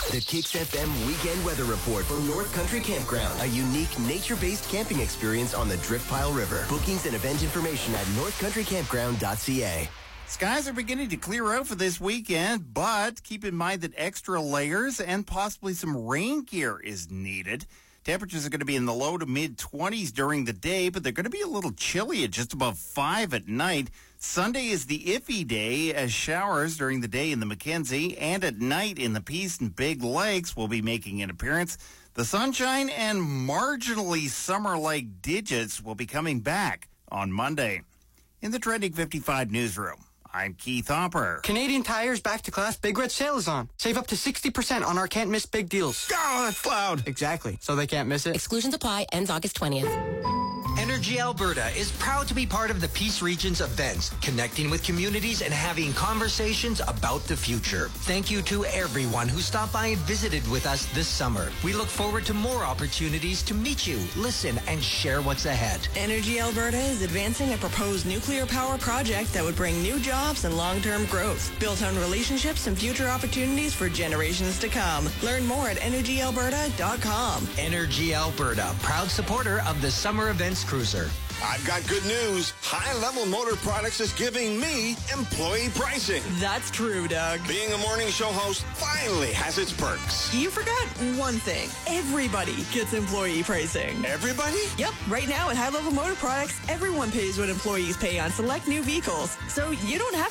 The Kicks FM Weekend Weather Report from North Country Campground. A unique nature-based camping experience on the Drift Pile River. Bookings and event information at northcountrycampground.ca. Skies are beginning to clear out for this weekend, but keep in mind that extra layers and possibly some rain gear is needed. Temperatures are going to be in the low to mid-20s during the day, but they're going to be a little chilly at just above 5 at night. Sunday is the iffy day, as showers during the day in the Mackenzie and at night in the Peace and Big Lakes will be making an appearance. The sunshine and marginally summer-like digits will be coming back on Monday. In the Trending 55 newsroom, I'm Keith Hopper. Canadian Tire's Back to Class Big Red Sale is on. Save up to 60% on our can't miss big deals. Oh, that's loud. Exactly. So they can't miss it. Exclusions apply. Ends August 20th. Energy Alberta is proud to be part of the Peace Region's events, connecting with communities and having conversations about the future. Thank you to everyone who stopped by and visited with us this summer. We look forward to more opportunities to meet you, listen, and share what's ahead. Energy Alberta is advancing a proposed nuclear power project that would bring new jobs and long-term growth, built on relationships and future opportunities for generations to come. Learn more at energyalberta.com. Energy Alberta, proud supporter of the Summer Events Cruiser. I've got good news. High Level Motor Products is giving me employee pricing. That's true, Doug. Being a morning show host finally has its perks. You forgot one thing. Everybody gets employee pricing. Everybody? Yep. Right now at High Level Motor Products, everyone pays what employees pay on select new vehicles. So you don't have